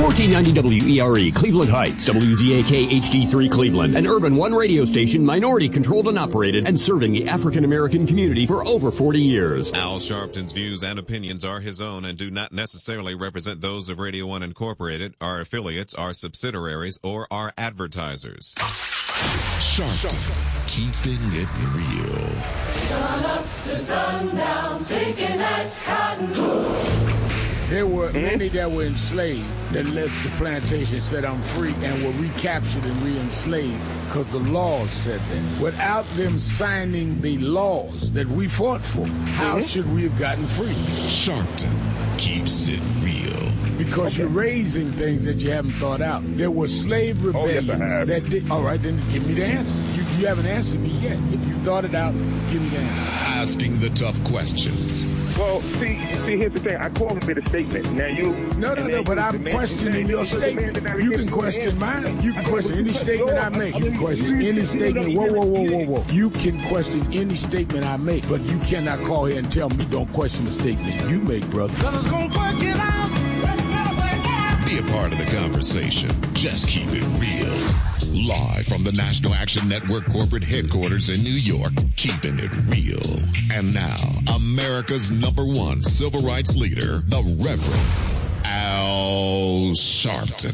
1490 WERE, Cleveland Heights, WZAK HD3 Cleveland, an Urban One radio station, minority controlled and operated, and serving the African American community for over 40 years. Al Sharpton's views and opinions are his own and do not necessarily represent those of Radio One Incorporated, our affiliates, our subsidiaries, or our advertisers. Sharpton, keeping it real. Sun up to sundown, taking that cotton. There were many that were enslaved that left the plantation, said I'm free, and were recaptured and re-enslaved because the laws said that. Without them signing the laws that we fought for, how should we have gotten free? Sharpton keeps it real. Because you're raising things that you haven't thought out. There were slave rebellions that did. All right, then give me the answer. You haven't answered me yet. If you thought it out, give me the answer. Asking the tough questions. Well, see, here's the thing. I called him with a statement. Now you. No, but I'm questioning your statement. You can question mine. You can question any statement I make. You can question any statement. Whoa. You can question any statement I make, but you cannot call here and tell me don't question the statement you make, brother. Fellas gonna work it out. Be a part of the conversation. Just keep it real. Live from the National Action Network corporate headquarters in New York, keeping it real. And now, America's #1 civil rights leader, the Reverend Al Sharpton.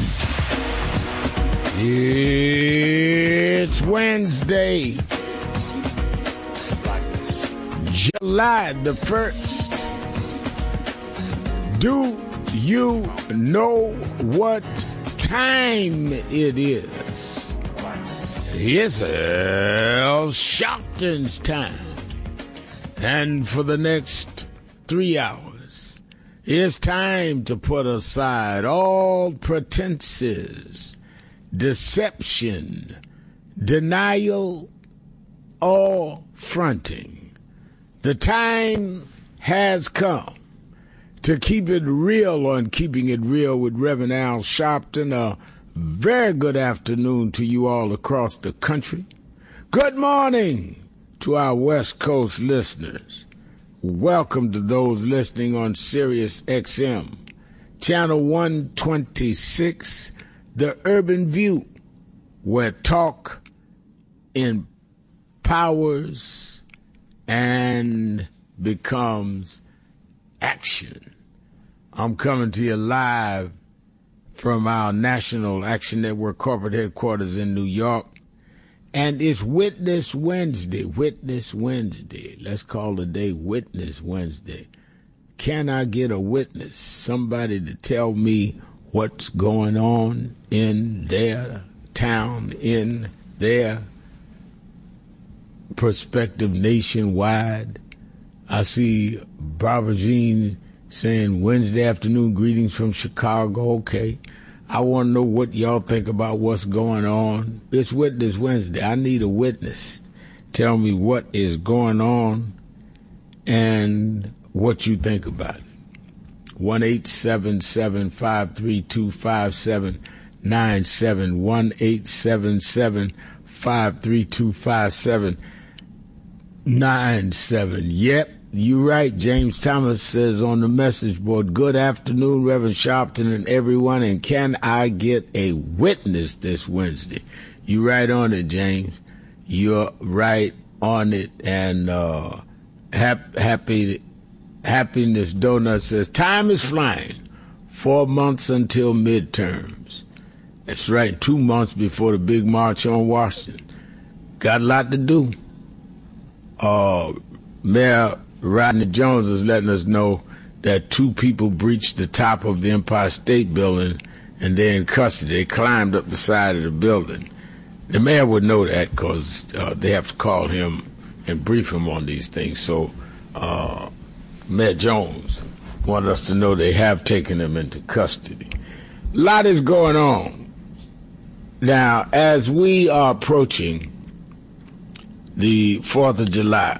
It's Wednesday, July the 1st. Do you know what time it is? It's Al Sharpton's time. And for the next 3 hours, it's time to put aside all pretenses, deception, denial, or fronting. The time has come to keep it real on Keeping It Real with Reverend Al Sharpton. A very good afternoon to you all across the country. Good morning to our West Coast listeners. Welcome to those listening on Sirius XM, Channel 126, The Urban View, where talk empowers and becomes action. I'm coming to you live from our National Action Network corporate headquarters in New York. And it's Witness Wednesday. Witness Wednesday. Let's call the day Witness Wednesday. Can I get a witness? Somebody to tell me what's going on in their town, in their perspective nationwide. I see Barbara Jean saying Wednesday afternoon greetings from Chicago. Okay. I want to know what y'all think about what's going on. It's Witness Wednesday. I need a witness. Tell me what is going on and what you think about it. 1-877-532-5797. 1-877-532-5797. Yep. You're right. James Thomas says on the message board, good afternoon, Reverend Sharpton and everyone, and can I get a witness this Wednesday? You're right on it, James. You're right on it. And Happiness Donut says, time is flying. 4 months until midterms. That's right, 2 months before the big march on Washington. Got a lot to do. Mayor Rodney Jones is letting us know that 2 people breached the top of the Empire State Building and they're in custody. They climbed up the side of the building. The mayor would know that because they have to call him and brief him on these things. So Mayor Jones wanted us to know they have taken him into custody. A lot is going on. Now, as we are approaching the 4th of July,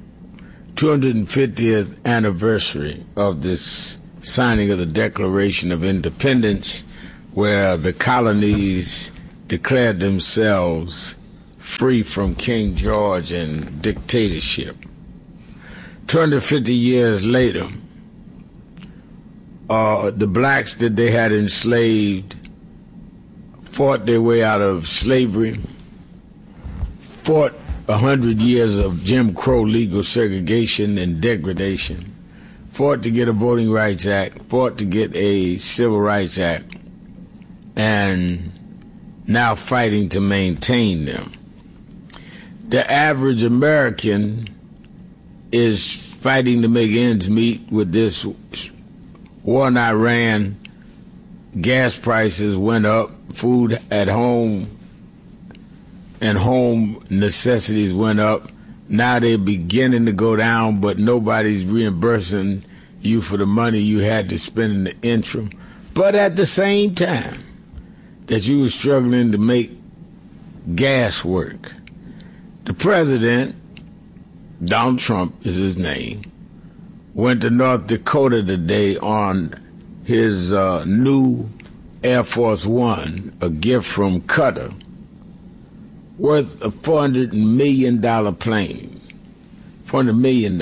250th anniversary of this signing of the Declaration of Independence, where the colonies declared themselves free from King George and dictatorship. 250 years later, the blacks that they had enslaved fought their way out of slavery, fought 100 years of Jim Crow legal segregation and degradation, fought to get a Voting Rights Act, fought to get a Civil Rights Act, and now fighting to maintain them. The average American is fighting to make ends meet with this war in Iran. Gas prices went up, food at home and home necessities went up. Now they're beginning to go down, but nobody's reimbursing you for the money you had to spend in the interim. But at the same time that you were struggling to make gas work, the president, Donald Trump is his name, went to North Dakota today on his new Air Force One, a gift from Qatar, worth a $400 million plane. $400 million.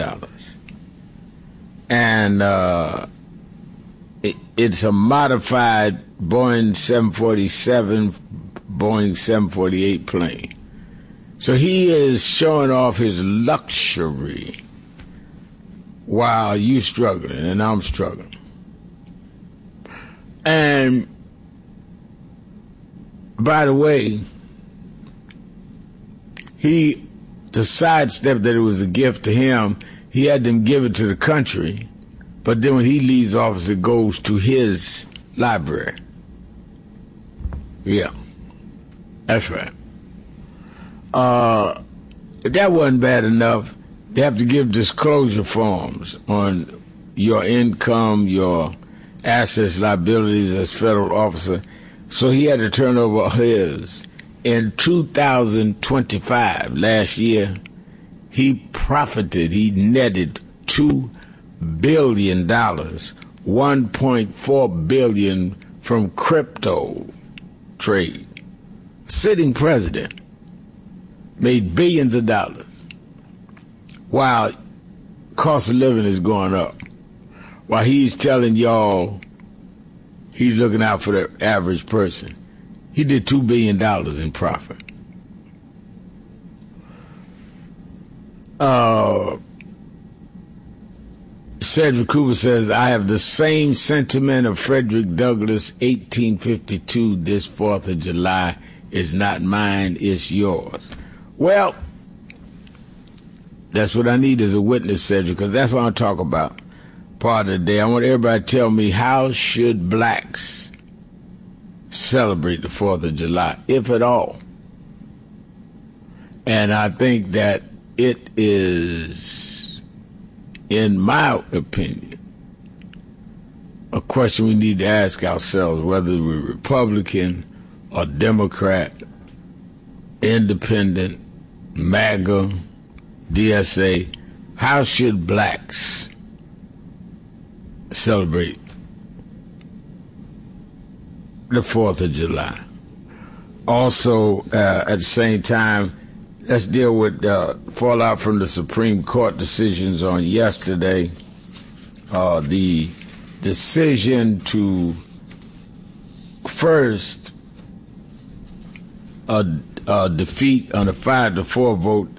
And it's a modified Boeing 747, Boeing 748 plane. So he is showing off his luxury while you struggling and I'm struggling. And by the way, to sidestep that it was a gift to him, he had them give it to the country, but then when he leaves office, it goes to his library. Yeah, that's right. If that wasn't bad enough, they have to give disclosure forms on your income, your assets, liabilities as federal officer. So he had to turn over his. In 2025, last year, he netted $2 billion, $1.4 billion from crypto trade. Sitting president made billions of dollars while cost of living is going up. While he's telling y'all he's looking out for the average person. He did $2 billion in profit. Cedric Cooper says, I have the same sentiment of Frederick Douglass, 1852, this 4th of July is not mine, it's yours. Well, that's what I need as a witness, Cedric, because that's what I'm talking about part of the day. I want everybody to tell me, how should blacks celebrate the 4th of July, if at all? And I think that it is, in my opinion, a question we need to ask ourselves, whether we're Republican or Democrat, Independent, MAGA, DSA, how should blacks celebrate the 4th of July? Also, at the same time, let's deal with fallout from the Supreme Court decisions on yesterday. The decision to first defeat on a 5-4 vote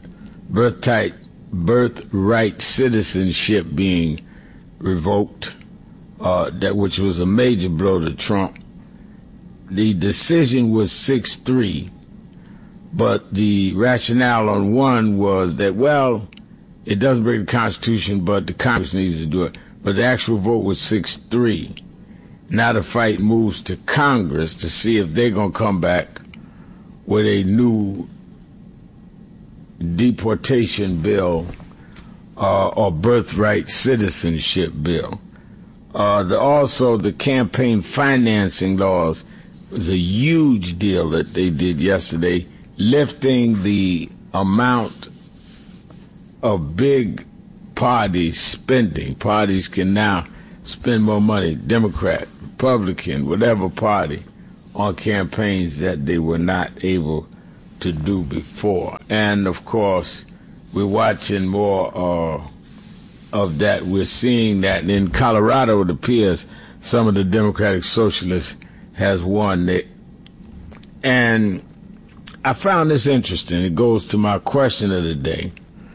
birthright citizenship being revoked, which was a major blow to Trump. The decision was 6-3, but the rationale on one was that, well, it doesn't break the Constitution, but the Congress needs to do it. But the actual vote was 6-3. Now the fight moves to Congress to see if they're going to come back with a new deportation bill or birthright citizenship bill. Also, the campaign financing laws was a huge deal that they did yesterday, lifting the amount of big party spending. Parties can now spend more money, Democrat, Republican, whatever party, on campaigns that they were not able to do before. And, of course, we're watching more of that. We're seeing that in Colorado, it appears some of the Democratic Socialists has won it. And I found this interesting. It goes to my question of the day.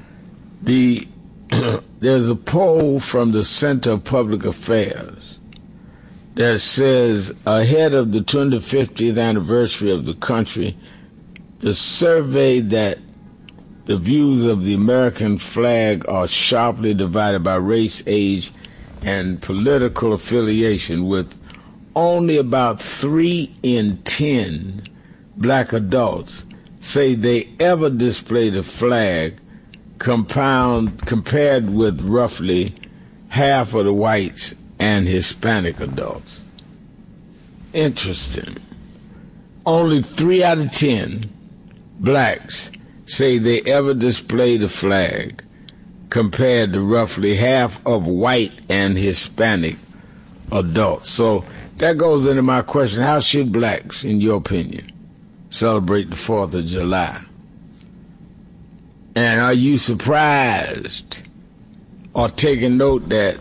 There's a poll from the Center of Public Affairs that says ahead of the 250th anniversary of the country, the survey that the views of the American flag are sharply divided by race, age, and political affiliation, with only about 3 in 10 black adults say they ever display the flag, compared with roughly half of the whites and Hispanic adults. Interesting. Only 3 out of 10 blacks say they ever display the flag, compared to roughly half of white and Hispanic adults. So that goes into my question: how should blacks, in your opinion, celebrate the 4th of July? And are you surprised or taking note that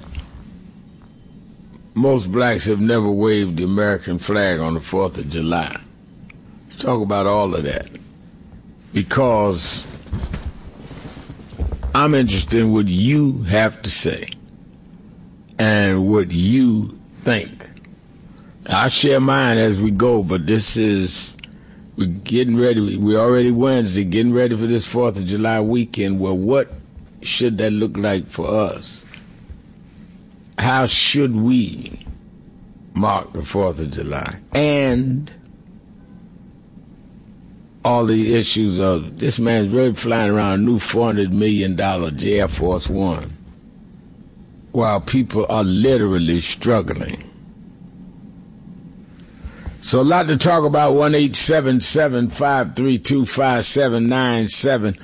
most blacks have never waved the American flag on the 4th of July? Let's talk about all of that, because I'm interested in what you have to say and what you think. I'll share mine as we go, but we're getting ready. We're already Wednesday, getting ready for this 4th of July weekend. Well, what should that look like for us? How should we mark the 4th of July? And all the issues of this man's really flying around a new $400 million Air Force One while people are literally struggling. So a lot to talk about. 1-877-532-5797.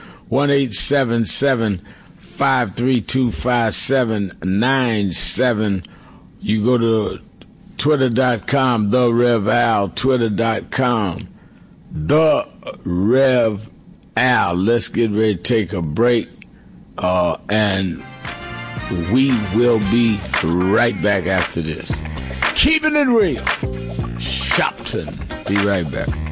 1-877-532-5797. You go to twitter.com, The Rev Al, twitter.com, The Rev Al. Let's get ready to take a break, and we will be right back after this. Keeping it real. Shopton. Be right back.